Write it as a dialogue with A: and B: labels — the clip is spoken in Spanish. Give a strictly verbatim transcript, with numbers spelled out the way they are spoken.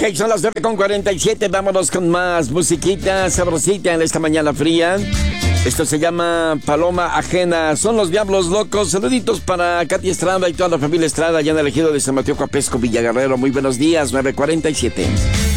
A: Ok, son las nueve con cuarenta y siete. Vámonos con más musiquita sabrosita en esta mañana fría. Esto se llama Paloma Ajena. Son los Diablos Locos. Saluditos para Katy Estrada y toda la familia Estrada, ya en el ejido de San Mateo Coapesco, Villaguerrero. Muy buenos días, nueve cuarenta y siete.